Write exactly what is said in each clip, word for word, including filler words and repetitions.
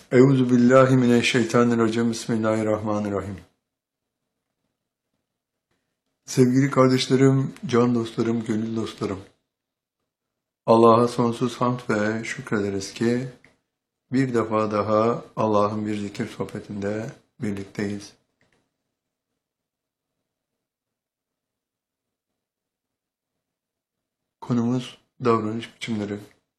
Euzu billahi mineşşeytanirracim. Bismillahirrahmanirrahim. Sevgili kardeşlerim, can dostlarım, gönül dostlarım. Allah'a sonsuz hamd ve şükrederiz ki bir defa daha Allah'ın bir zikir sohbetinde birlikteyiz. Konumuz davranış biçimleri.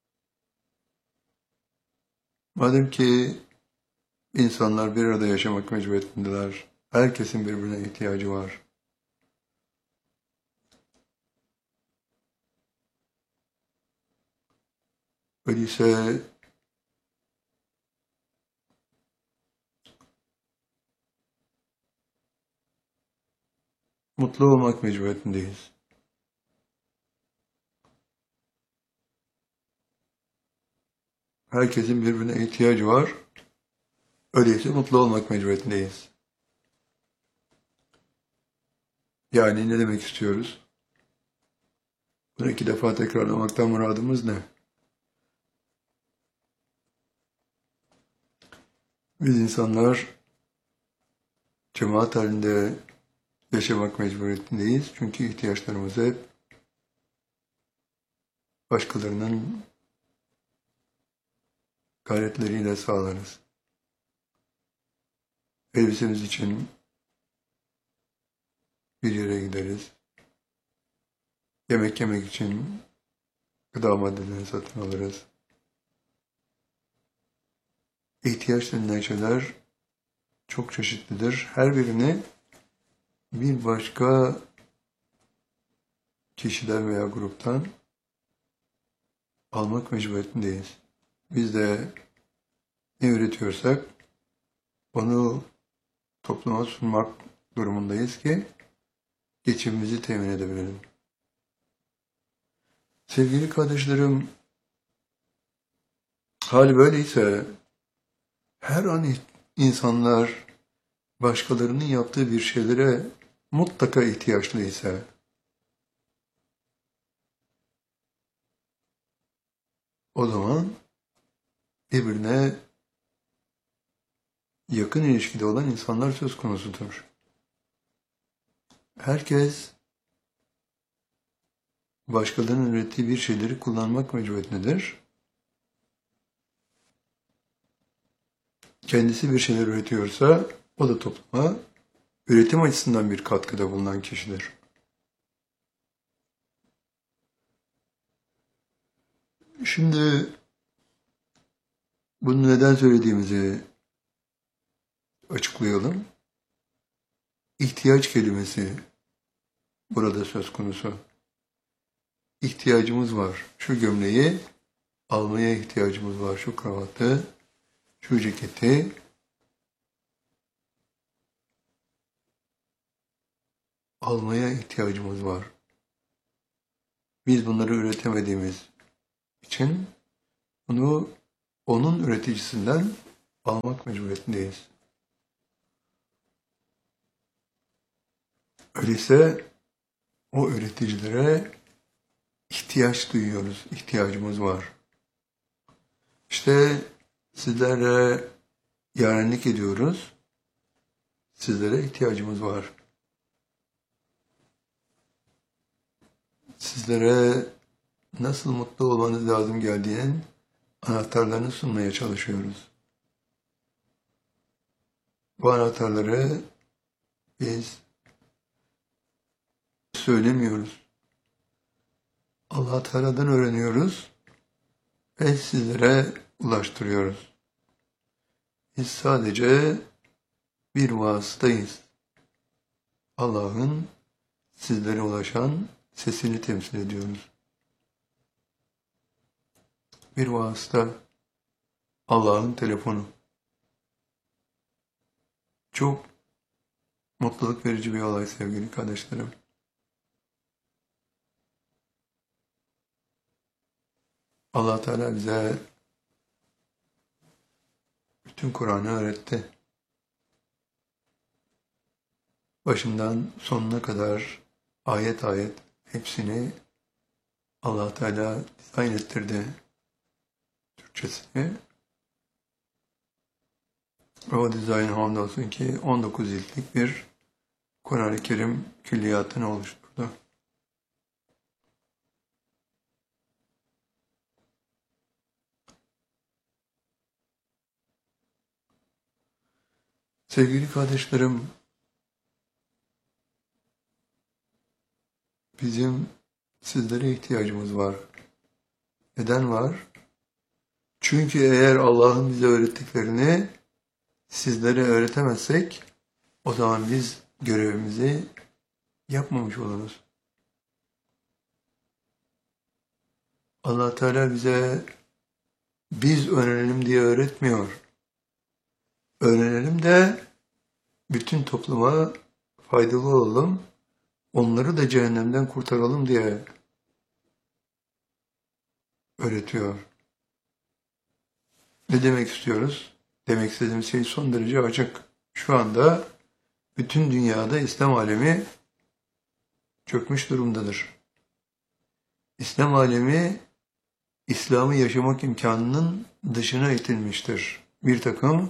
Madem ki insanlar bir arada yaşamak mecburiyetindeler, herkesin birbirine ihtiyacı var. Öyleyse mutlu olmak mecburiyetindeyiz. Herkesin birbirine ihtiyacı var. Öyleyse mutlu olmak mecburiyetindeyiz. Yani ne demek istiyoruz? Bunu iki defa tekrarlamaktan muradımız ne? Biz insanlar cemaat halinde yaşamak mecburiyetindeyiz. Çünkü ihtiyaçlarımızı hep başkalarının gayretleriyle sağlarız. Elbisemiz için bir yere gideriz. Yemek yemek için gıda maddelerini satın alırız. İhtiyaç denilen şeyler çok çeşitlidir. Her birini bir başka kişiden veya gruptan almak mecburiyetindeyiz. Biz de ne üretiyorsak onu topluma sunmak durumundayız ki geçimimizi temin edebilelim. Sevgili kardeşlerim, hal böyleyse her an insanlar başkalarının yaptığı bir şeylere mutlaka ihtiyaçlıysa, o zaman birbirine yakın ilişkide olan insanlar söz konusudur. Herkes başkalarının ürettiği bir şeyleri kullanmak mecburiyetindedir. Kendisi bir şeyler üretiyorsa o da topluma üretim açısından bir katkıda bulunan kişidir. Şimdi bunu neden söylediğimizi açıklayalım. İhtiyaç kelimesi burada söz konusu. İhtiyacımız var. Şu gömleği almaya ihtiyacımız var. Şu kravatı, şu ceketi almaya ihtiyacımız var. Biz bunları üretemediğimiz için bunu onun üreticisinden almak mecburiyetindeyiz. Öyleyse o üreticilere ihtiyaç duyuyoruz, ihtiyacımız var. İşte sizlerle yarenlik ediyoruz. Sizlere ihtiyacımız var. Sizlere nasıl mutlu olmanız lazım geldiğinin anahtarlarını sunmaya çalışıyoruz. Bu anahtarları biz söylemiyoruz. Allah Teala'dan öğreniyoruz ve sizlere ulaştırıyoruz. Biz sadece bir vasıtayız. Allah'ın sizlere ulaşan sesini temsil ediyoruz. Bir vasıta, Allah'ın telefonu. Çok mutluluk verici bir olay sevgili kardeşlerim. Allah Teala bize bütün Kur'an'ı öğretti. Başından sonuna kadar ayet ayet hepsini Allah Teala dizayn ettirdi Türkçesini. O dizayn hamdolsun ki on dokuz ciltlik bir Kur'an-ı Kerim külliyatını oluşturdu. Sevgili kardeşlerim, bizim sizlere ihtiyacımız var. Neden var? Çünkü eğer Allah'ın bize öğrettiklerini sizlere öğretemezsek, o zaman biz görevimizi yapmamış oluruz. Allah Teala bize biz öğrenelim diye öğretmiyor. Öğrenelim de bütün topluma faydalı olalım, onları da cehennemden kurtaralım diye öğretiyor. Ne demek istiyoruz? Demek istediğim şey son derece açık. Şu anda bütün dünyada İslam alemi çökmüş durumdadır. İslam alemi, İslam'ı yaşamak imkanının dışına itilmiştir. Bir takım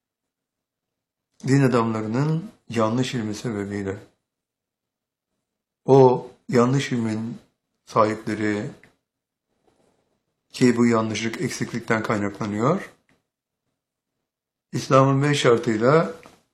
din adamlarının yanlış ilmi sebebiyle. O yanlış ilmin sahipleri, ki bu yanlışlık eksiklikten kaynaklanıyor, İslam'ın beş şartıyla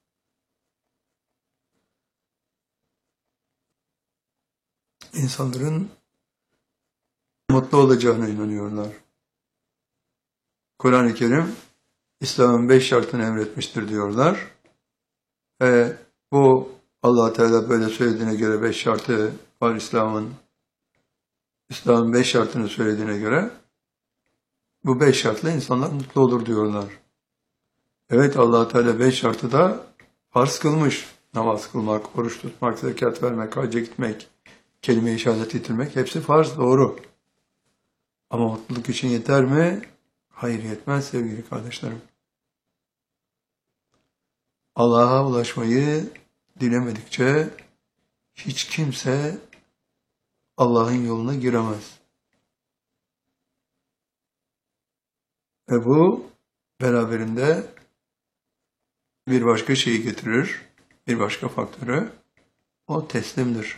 insanların mutlu olacağına inanıyorlar. Kur'an-ı Kerim İslam'ın beş şartını emretmiştir diyorlar. Ve bu Allah Teala böyle söylediğine göre beş şartı var İslam'ın. İslam'ın beş şartını söylediğine göre bu beş şartla insanlar mutlu olur diyorlar. Evet, Allah Teala beş şartı da farz kılmış. Namaz kılmak, oruç tutmak, zekat vermek, hacca gitmek, kelime-i şehadet getirmek hepsi farz, doğru. Ama mutluluk için yeter mi? Hayır, yetmez sevgili kardeşlerim. Allah'a ulaşmayı dilemedikçe hiç kimse Allah'ın yoluna giremez. Ve bu beraberinde bir başka şeyi getirir, bir başka faktörü, o teslimdir.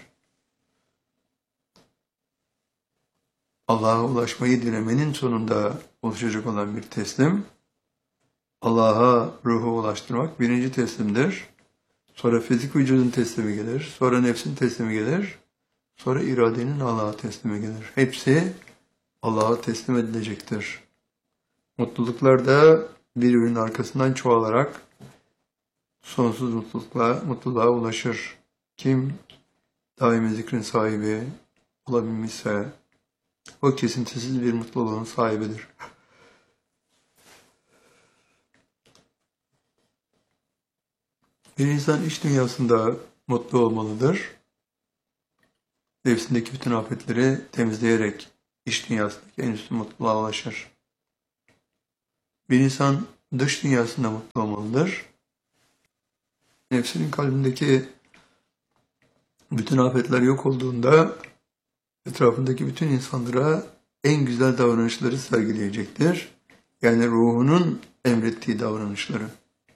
Allah'a ulaşmayı dilemenin sonunda oluşacak olan bir teslim, Allah'a ruhu ulaştırmak birinci teslimdir. Sonra fizik vücudun teslimi gelir, sonra nefsin teslimi gelir, sonra iradenin Allah'a teslimi gelir. Hepsi Allah'a teslim edilecektir. Mutluluklar da birbirinin arkasından çoğalarak sonsuz mutlulukla, mutluluğa ulaşır. Kim daimi zikrin sahibi olabilmişse o kesintisiz bir mutluluğun sahibidir. Bir insan iç dünyasında mutlu olmalıdır. Nefsindeki bütün afetleri temizleyerek iç dünyasındaki en üstün mutluluğa ulaşır. Bir insan dış dünyasında mutlu olmalıdır. Nefsinin kalbindeki bütün afetler yok olduğunda etrafındaki bütün insanlara en güzel davranışları sergileyecektir. Yani ruhunun emrettiği davranışları.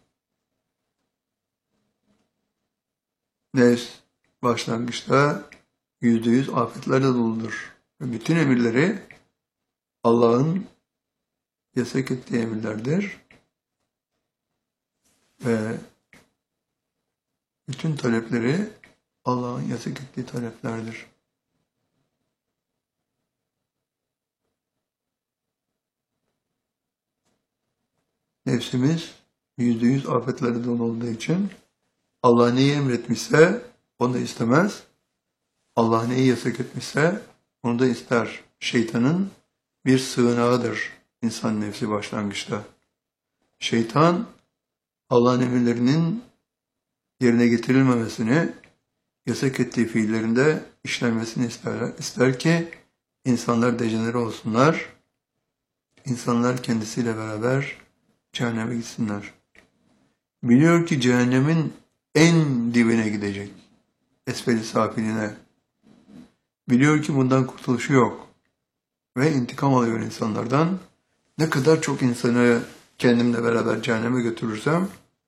Nefs başlangıçta yüzde yüz afetlerle doludur. Ve bütün emirleri Allah'ın yasak ettiği emirlerdir. Ve bütün talepleri Allah'ın yasak ettiği taleplerdir. Nefsimiz yüzde yüz afetlerle dolu olduğu için Allah neyi emretmişse onu da istemez. Allah neyi yasak etmişse onu da ister. Şeytanın bir sığınağıdır insan nefsi başlangıçta. Şeytan Allah'ın emirlerinin yerine getirilmemesini, yasak ettiği fiillerinde işlenmesini ister. İster ki insanlar dejenere olsunlar, insanlar kendisiyle beraber cehenneme gitsinler. Biliyor ki cehennemin en dibine gidecek, esfel-i safiline. Biliyor ki bundan kurtuluşu yok ve intikam alıyor insanlardan. Ne kadar çok insanı kendimle beraber cehenneme götürürsem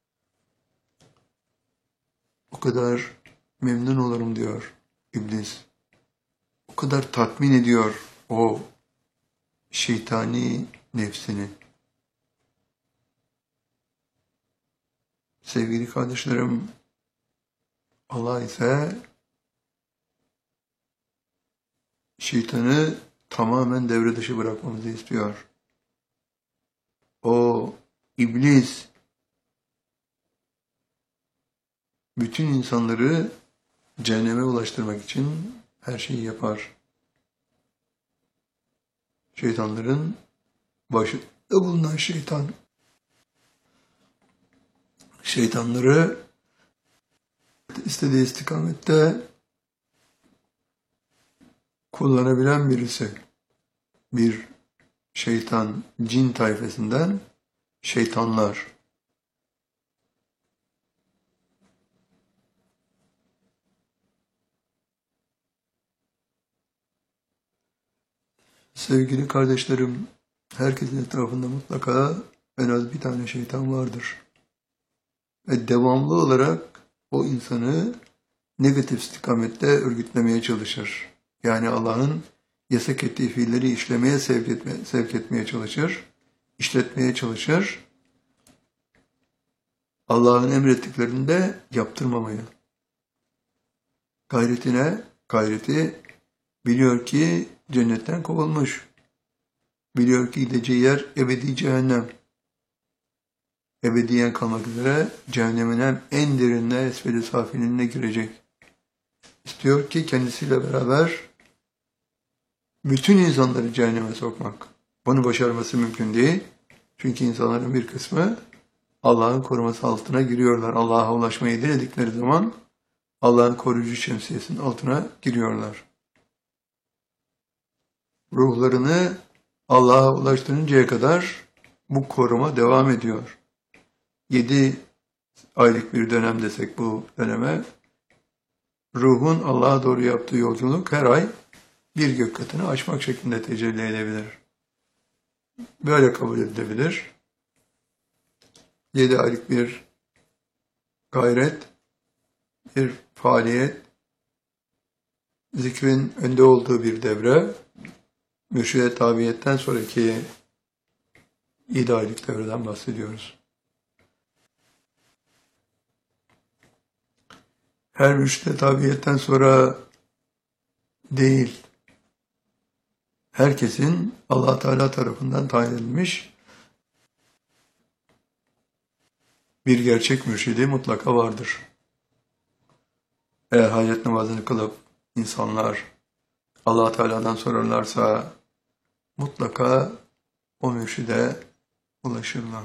kadar memnun olurum diyor iblis. O kadar tatmin ediyor o şeytani nefsini. Sevgili kardeşlerim, Allah ise şeytanı tamamen devre dışı bırakmamızı istiyor. O iblis bütün insanları cehenneme ulaştırmak için her şeyi yapar. Şeytanların başında bulunan şeytan, şeytanları istediği istikamette kullanabilen birisi, bir şeytan, cin tayfasından şeytanlar. Sevgili kardeşlerim, herkesin etrafında mutlaka en az bir tane şeytan vardır. Ve devamlı olarak o insanı negatif istikamette örgütlemeye çalışır. Yani Allah'ın yasak ettiği fiilleri işlemeye sevk, etme, sevk etmeye çalışır, işletmeye çalışır. Allah'ın emrettiklerini de yaptırmamaya. Gayretine, gayreti biliyor ki cennetten kovulmuş. Biliyor ki gideceği yer ebedi cehennem. Ebediyen kalmak üzere cehennemin hem en derinine, esfeli safilinine girecek. İstiyor ki kendisiyle beraber bütün insanları cehenneme sokmak. Bunu başarması mümkün değil. Çünkü insanların bir kısmı Allah'ın koruması altına giriyorlar. Allah'a ulaşmayı diledikleri zaman Allah'ın koruyucu şemsiyesinin altına giriyorlar. Ruhlarını Allah'a ulaştırıncaya kadar bu koruma devam ediyor. Yedi aylık bir dönem desek bu döneme, ruhun Allah'a doğru yaptığı yolculuk her ay bir gök katını aşmak şeklinde tecelli edebilir. Böyle kabul edilebilir. Yedi aylık bir gayret, bir faaliyet, zikrin önde olduğu bir devre, mürşide tabiyetten sonraki yedi aylık devreden bahsediyoruz. Her mürşide tabiyetten sonra değil, herkesin Allah Teala tarafından tayin edilmiş bir gerçek mürşidi mutlaka vardır. Eğer hacet namazını kılıp insanlar Allah Teala'dan sorarlarsa mutlaka o mürşide ulaşırlar.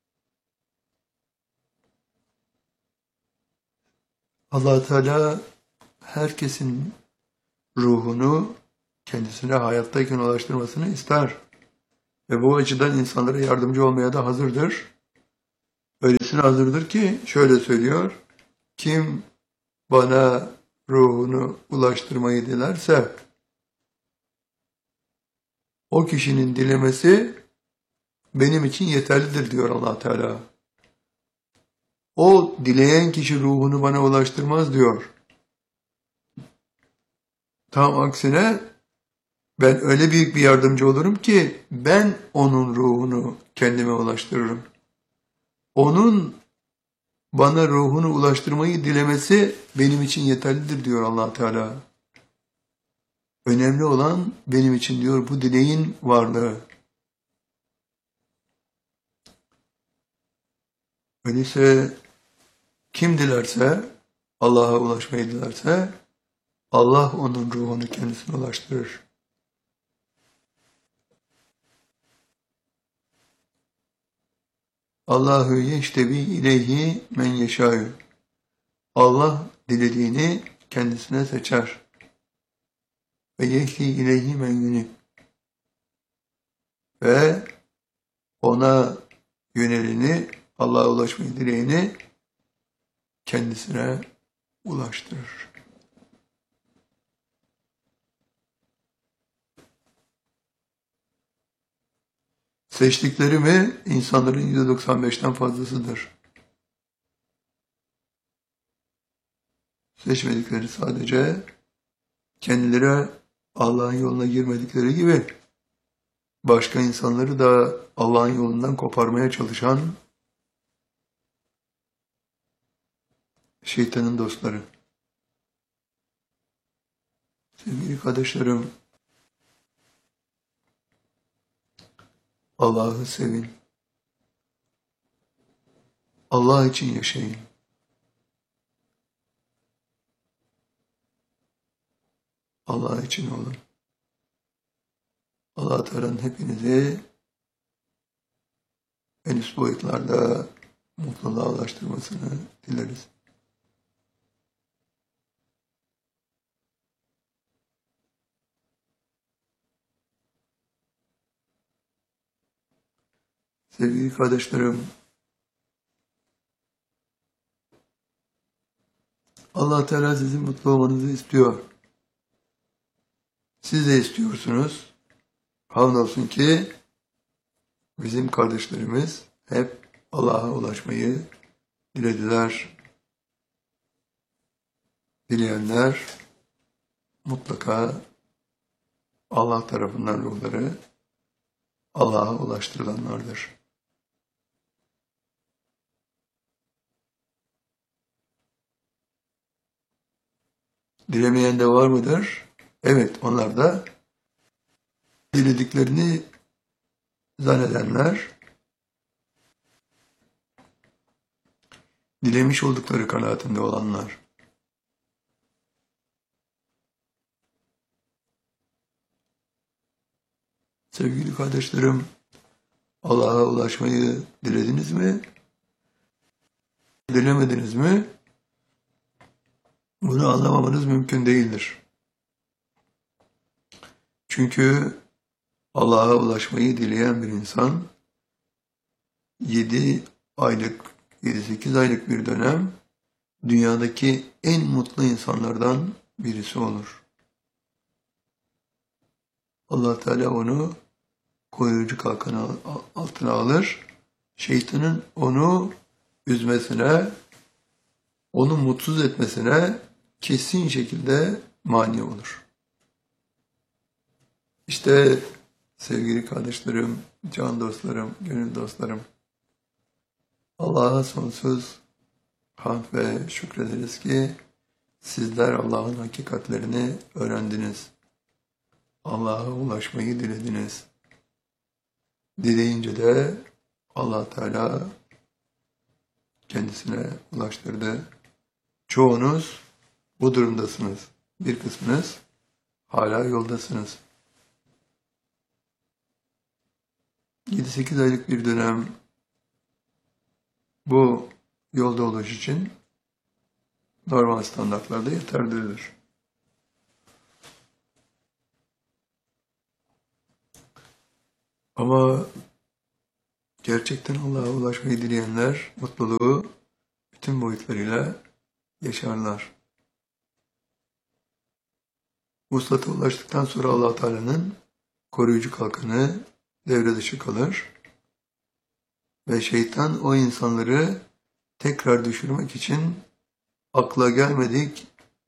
Allah Teala herkesin ruhunu kendisine hayattayken ulaştırmasını ister. Ve bu açıdan insanlara yardımcı olmaya da hazırdır. Öylesine hazırdır ki şöyle söylüyor: kim bana ruhunu ulaştırmayı dilerse o kişinin dilemesi benim için yeterlidir diyor Allah Teala. O dileyen kişi ruhunu bana ulaştırmaz diyor. Tam aksine ben öyle büyük bir yardımcı olurum ki ben onun ruhunu kendime ulaştırırım. Onun bana ruhunu ulaştırmayı dilemesi benim için yeterlidir diyor Allah Teala. Önemli olan benim için diyor bu dileğin varlığı. Öyleyse kim dilerse, Allah'a ulaşmayı dilerse Allah onun ruhunu kendisine ulaştırır. Allahu yeştebi ileyhi men yeşâ'u. Allah dilediğini kendisine seçer. Ve yehdi ileyhi men yunib. Ve ona yönelini, Allah'a ulaşmayı dileyeni kendisine ulaştırır. Seçtikleri mi insanların yüzde doksan beşten fazlasıdır. Seçmedikleri sadece kendileri Allah'ın yoluna girmedikleri gibi başka insanları da Allah'ın yolundan koparmaya çalışan şeytanın dostları. Sevgili kardeşlerim, Allah'ı sevin. Allah için yaşayın. Allah için olun. Allah Teala'nın hepinizi en üst boyutlarda mutluluğa ulaştırmasını dileriz. Sevgili kardeşlerim, Allah Teala sizin mutlu olmanızı istiyor. Siz de istiyorsunuz. Hamdolsun ki bizim kardeşlerimiz hep Allah'a ulaşmayı dilediler. Dileyenler mutlaka Allah tarafından ruhları Allah'a ulaştırılanlardır. Dilemeyen de var mıdır? Evet, onlar da dilediklerini zannedenler, dilemiş oldukları kanaatinde olanlar. Sevgili kardeşlerim, Allah'a ulaşmayı dilediniz mi? Dilemediniz mi? Bunu anlamamanız mümkün değildir. Çünkü Allah'a ulaşmayı dileyen bir insan yedi aylık, yedi sekiz aylık bir dönem dünyadaki en mutlu insanlardan birisi olur. Allah Teala onu koruyucu kalkanı altına alır. Şeytanın onu üzmesine, onu mutsuz etmesine kesin şekilde mani olur. İşte sevgili kardeşlerim, can dostlarım, gönül dostlarım, Allah'a sonsuz hamd ve şükrederiz ki sizler Allah'ın hakikatlerini öğrendiniz. Allah'a ulaşmayı dilediniz. Dileyince de Allah Teala kendisine ulaştırdı. Çoğunuz bu durumdasınız. Bir kısmınız hala yoldasınız. yedi sekiz aylık bir dönem bu yolda oluş için normal standartlarda yeterlidir. Ama gerçekten Allah'a ulaşmayı dileyenler mutluluğu bütün boyutlarıyla yaşarlar. Vuslata ulaştıktan sonra Allah Teala'nın koruyucu kalkanı devre dışı kalır ve şeytan o insanları tekrar düşürmek için akla gelmedik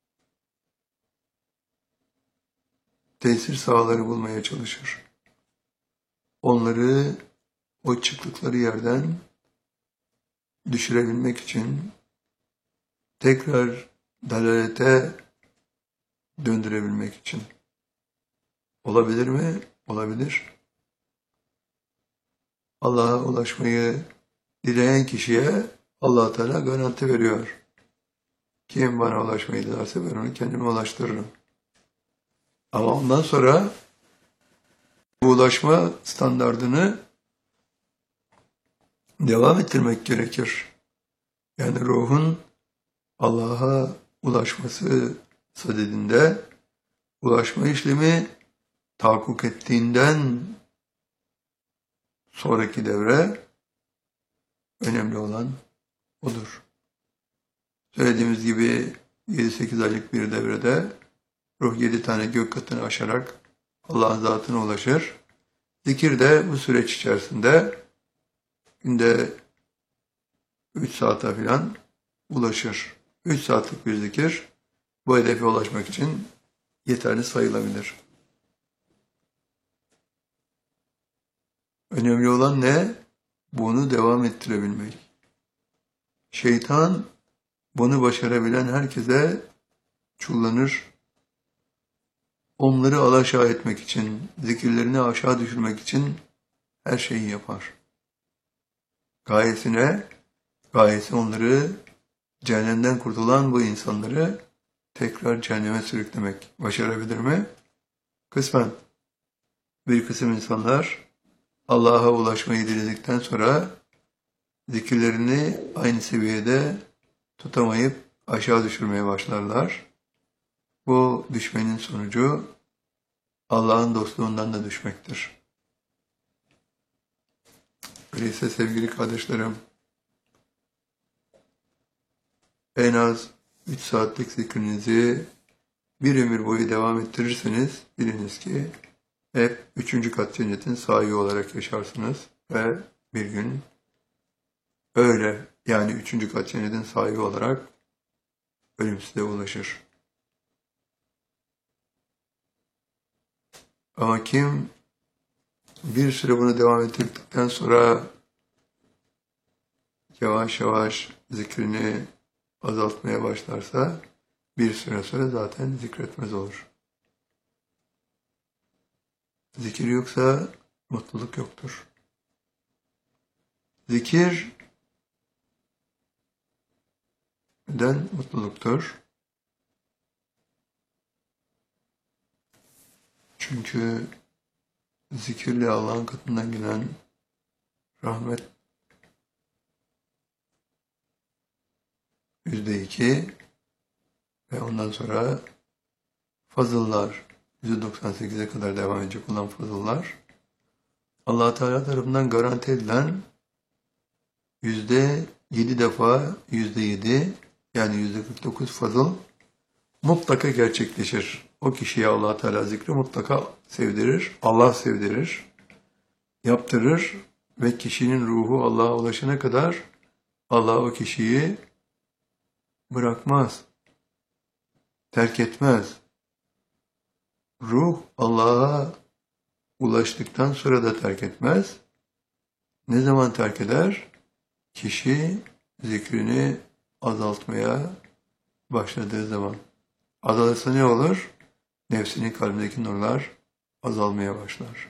tesir sahaları bulmaya çalışır. Onları o çıktıkları yerden düşürebilmek için tekrar dalalete döndürebilmek için. Olabilir mi? Olabilir. Allah'a ulaşmayı dileyen kişiye Allah Teala garanti veriyor. Kim bana ulaşmayı dilerse ben onu kendime ulaştırırım. Ama ondan sonra bu ulaşma standardını devam ettirmek gerekir. Yani ruhun Allah'a ulaşması sadedinde ulaşma işlemi tahakkuk ettiğinden sonraki devre önemli olan odur. Söylediğimiz gibi yedi sekiz aylık bir devrede ruh yedi tane gök katını aşarak Allah'ın zatına ulaşır. Zikir de bu süreç içerisinde günde üç saate falan ulaşır. üç saatlik bir zikir bu hedefe ulaşmak için yeterli sayılabilir. Önemli olan ne? Bunu devam ettirebilmek. Şeytan bunu başarabilen herkese çullanır. Onları alaşağı etmek için, zikirlerini aşağı düşürmek için her şeyi yapar. Gayesine, gayesi onları, cehennemden kurtulan bu insanları tekrar cehenneme sürüklemek. Başarabilir mi? Kısmen. Bir kısım insanlar Allah'a ulaşmayı diledikten sonra zikirlerini aynı seviyede tutamayıp aşağı düşürmeye başlarlar. Bu düşmenin sonucu Allah'ın dostluğundan da düşmektir. Öyleyse sevgili kardeşlerim, en az üç saatlik zikrinizi bir ömür boyu devam ettirirseniz biliniz ki hep üçüncü kat cennetin sahibi olarak yaşarsınız ve bir gün öyle yani üçüncü kat cennetin sahibi olarak ölüm size ulaşır. Ama kim bir süre bunu devam ettirdikten sonra yavaş yavaş zikrini azaltmaya başlarsa bir süre sonra zaten zikretmez olur. Zikir yoksa mutluluk yoktur. Zikir neden mutluluktur? Çünkü zikirle Allah'ın katından gelen rahmet yüzde iki ve ondan sonra fazıllar yüzde doksan sekize kadar devam edecek olan fazıllar Allah Teala tarafından garanti edilen yüzde yedi defa yüzde yedi yani yüzde kırk dokuz fazıl mutlaka gerçekleşir. O kişiye Allah Teala zikri mutlaka sevdirir, Allah sevdirir, yaptırır ve kişinin ruhu Allah'a ulaşana kadar Allah o kişiyi bırakmaz, terk etmez. Ruh Allah'a ulaştıktan sonra da terk etmez. Ne zaman terk eder? Kişi zikrini azaltmaya başladığı zaman. Azalırsa ne olur? Nefsinin kalbindeki nurlar azalmaya başlar.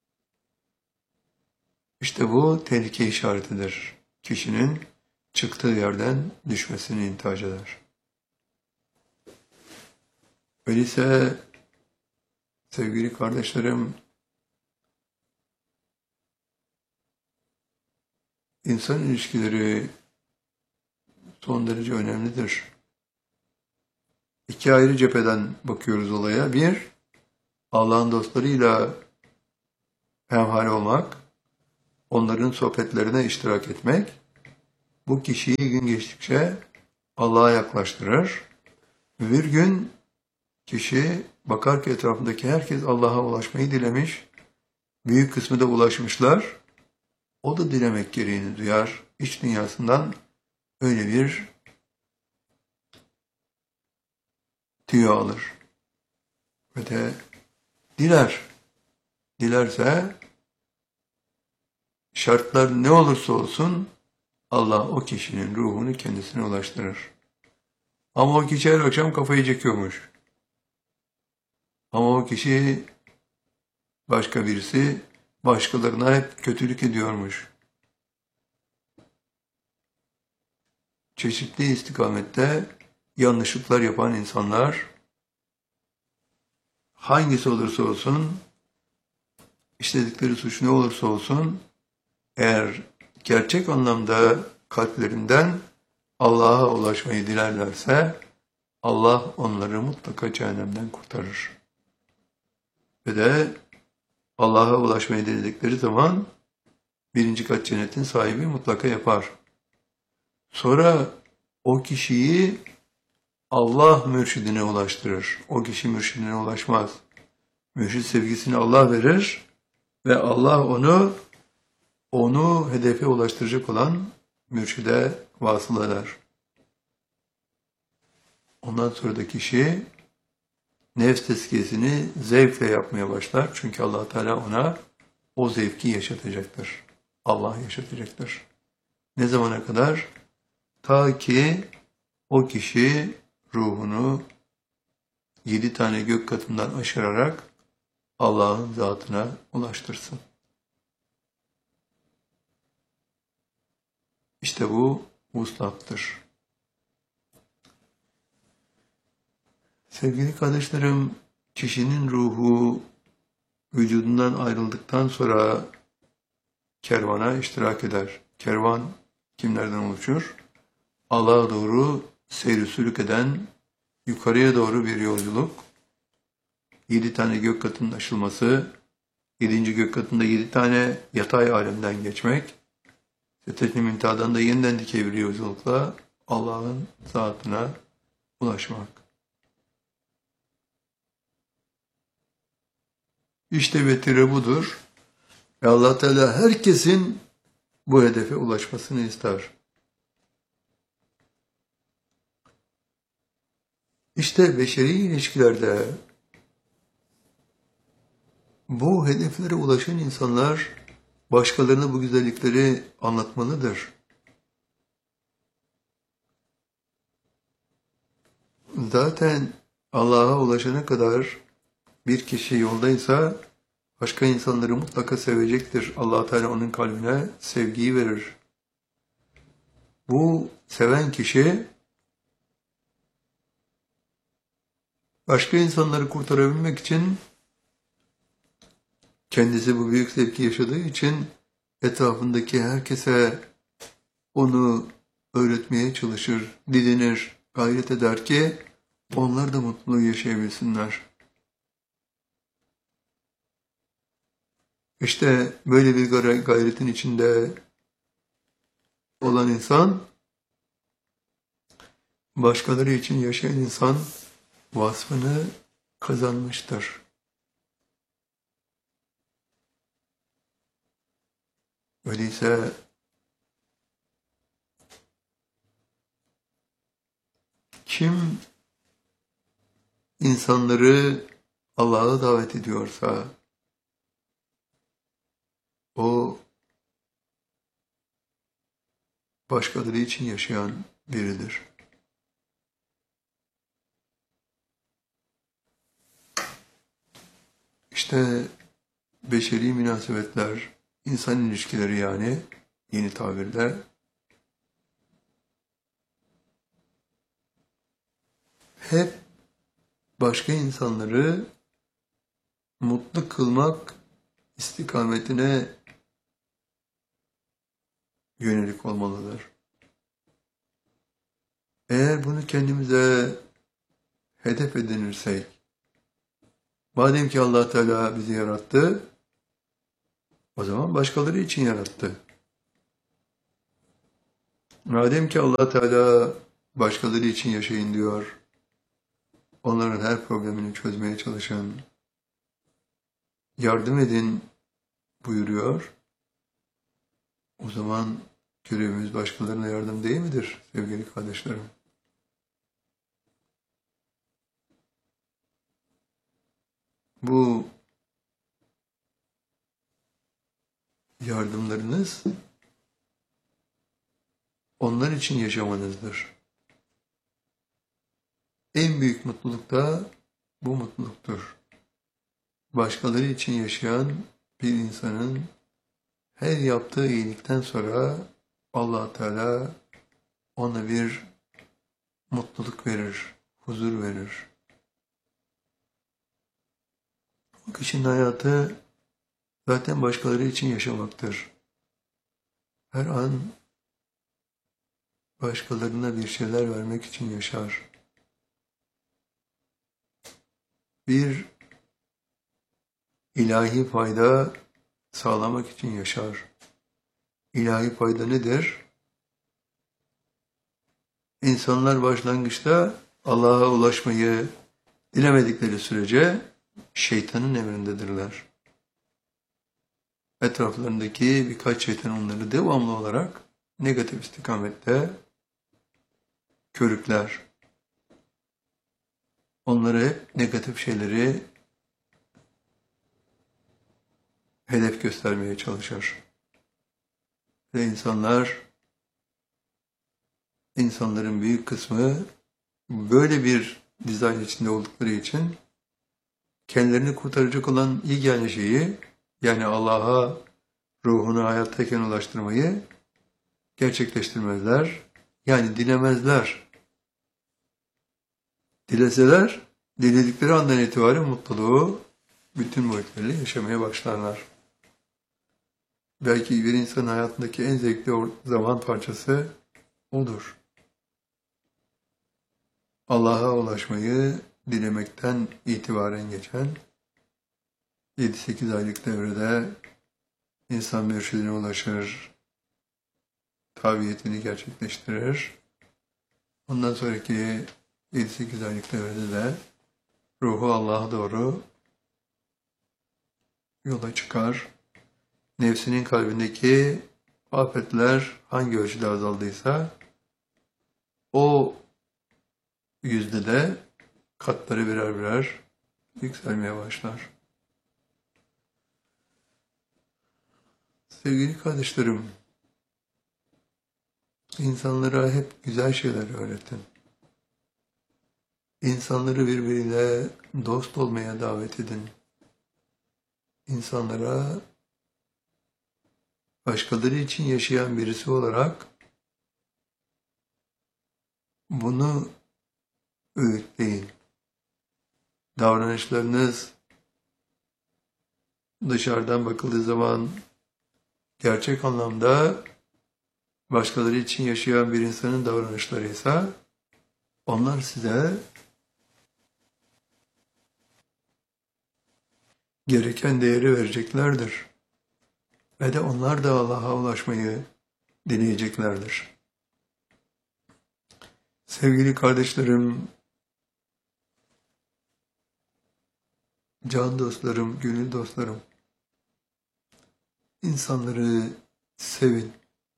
İşte bu tehlike işaretidir. Kişinin çıktığı yerden düşmesini intihac eder. Öyleyse sevgili kardeşlerim, insan ilişkileri son derece önemlidir. İki ayrı cepheden bakıyoruz olaya. Bir, Allah'ın dostlarıyla hemhal olmak, onların sohbetlerine iştirak etmek, bu kişiyi gün geçtikçe Allah'a yaklaştırır. Bir gün kişi bakar ki etrafındaki herkes Allah'a ulaşmayı dilemiş, büyük kısmı da ulaşmışlar, o da dilemek gereğini duyar, iç dünyasından öyle bir tüyo alır. Ve de diler. Dilerse şartlar ne olursa olsun Allah o kişinin ruhunu kendisine ulaştırır. Ama o kişi her akşam kafayı çekiyormuş. Ama o kişi başka birisi başkalarına hep kötülük ediyormuş. Çeşitli istikamette yanlışlıklar yapan insanlar hangisi olursa olsun, işledikleri suç ne olursa olsun, eğer gerçek anlamda kalplerinden Allah'a ulaşmayı dilerlerse Allah onları mutlaka cehennemden kurtarır. Ve de Allah'a ulaşmayı diledikleri zaman birinci kat cennetin sahibi mutlaka yapar. Sonra o kişiyi Allah mürşidine ulaştırır. O kişi mürşidine ulaşmaz. Mürşid sevgisini Allah verir ve Allah onu onu hedefe ulaştıracak olan mürşide vasıl eder. Ondan sonra da kişi nefs tezkiyesini zevkle yapmaya başlar. Çünkü Allah Teala ona o zevki yaşatacaktır. Allah yaşatacaktır. Ne zamana kadar? Ta ki o kişi ruhunu yedi tane gök katından aşırarak Allah'ın zatına ulaştırsın. İşte bu vuslattır. Sevgili kardeşlerim, kişinin ruhu vücudundan ayrıldıktan sonra kervana iştirak eder. Kervan kimlerden oluşur? Allah'a doğru seyri sülük eden, yukarıya doğru bir yolculuk, yedi tane gök katının aşılması, yedinci gök katında yedi tane yatay alemden geçmek, Sedret-i Münteha'dan da yeniden dikey bir yolculukla Allah'ın zatına ulaşmak. İşte vetire budur. Ve Allah Teala herkesin bu hedefe ulaşmasını ister. İşte beşeri ilişkilerde bu hedeflere ulaşan insanlar başkalarına bu güzellikleri anlatmalıdır. Zaten Allah'a ulaşana kadar bir kişi yoldaysa başka insanları mutlaka sevecektir. Allah Teala onun kalbine sevgiyi verir. Bu seven kişi başka insanları kurtarabilmek için kendisi bu büyük zevki yaşadığı için etrafındaki herkese onu öğretmeye çalışır, didinir, gayret eder ki onlar da mutluluğu yaşayabilsinler. İşte böyle bir gayretin içinde olan insan, başkaları için yaşayan insan vasfını kazanmıştır. Öyleyse kim insanları Allah'a davet ediyorsa o başkaları için yaşayan biridir. İşte beşeri münasebetler, insan ilişkileri yani yeni tabirle hep başka insanları mutlu kılmak istikametine yönelik olmalıdır. Eğer bunu kendimize hedef edinirsek, madem ki Allah Teala bizi yarattı, o zaman başkaları için yarattı. Madem ki Allah Teala başkaları için yaşayın diyor, onların her problemini çözmeye çalışın, yardım edin buyuruyor. O zaman görevimiz başkalarına yardım değil midir sevgili kardeşlerim? Bu yardımlarınız onlar için yaşamanızdır. En büyük mutluluk da bu mutluluktur. Başkaları için yaşayan bir insanın her yaptığı iyilikten sonra Allah Teala ona bir mutluluk verir, huzur verir. O kişinin hayatı zaten başkaları için yaşamaktır. Her an başkalarına bir şeyler vermek için yaşar. Bir ilahi fayda sağlamak için yaşar. İlahi fayda nedir? İnsanlar başlangıçta Allah'a ulaşmayı dilemedikleri sürece şeytanın emrindedirler. Etraflarındaki birkaç şeytan onları devamlı olarak negatif istikamette körükler. onları hep negatif şeyleri hedef göstermeye çalışır. Ve insanlar, insanların büyük kısmı böyle bir dizayn içinde oldukları için kendilerini kurtaracak olan iyi gelen şeyi, yani Allah'a ruhunu hayattayken ulaştırmayı gerçekleştirmezler. Yani dilemezler. Dileseler, diledikleri andan itibaren mutluluğu bütün boyutlarıyla yaşamaya başlarlar. Belki bir insanın hayatındaki en zevkli zaman parçası odur. Allah'a ulaşmayı dilemekten itibaren geçen yedi sekiz aylık devrede insan mürşidine ulaşır, tabiyetini gerçekleştirir. Ondan sonraki yedi sekiz aylık devrede de ruhu Allah'a doğru yola çıkar. Nefsinin kalbindeki afetler hangi ölçüde azaldıysa o yüzde de katları birer birer yükselmeye başlar. Sevgili kardeşlerim, insanlara hep güzel şeyler öğretin. İnsanları birbiriyle dost olmaya davet edin. İnsanlara başkaları için yaşayan birisi olarak bunu öğütleyin. Davranışlarınız dışarıdan bakıldığı zaman gerçek anlamda başkaları için yaşayan bir insanın davranışlarıysa onlar size gereken değeri vereceklerdir. Ve de onlar da Allah'a ulaşmayı deneyeceklerdir. Sevgili kardeşlerim, can dostlarım, gönül dostlarım, insanları sevin.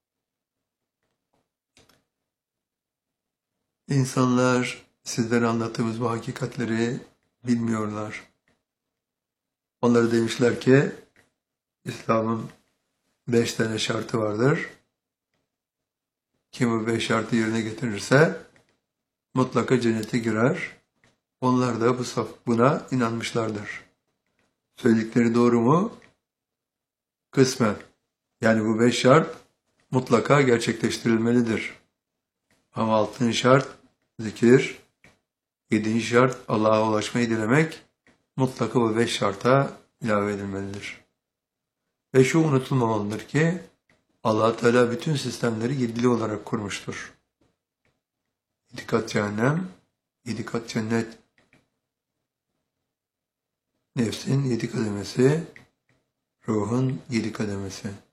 İnsanlar sizlere anlattığımız bu hakikatleri bilmiyorlar. Onlara demişler ki, İslam'ın beş tane şartı vardır. Kim bu beş şartı yerine getirirse mutlaka cennete girer. Onlar da bu saf buna inanmışlardır. Söyledikleri doğru mu? Kısmen. Yani bu beş şart mutlaka gerçekleştirilmelidir. Ama altıncı şart zikir, yedinci şart Allah'a ulaşmayı dilemek mutlaka bu beş şarta ilave edilmelidir. Ve şu unutulmamalıdır ki Allah Teala bütün sistemleri yedili olarak kurmuştur. Yedi kat cehennem, yedi kat cennet, nefsin yedi kademesi, ruhun yedi kademesi.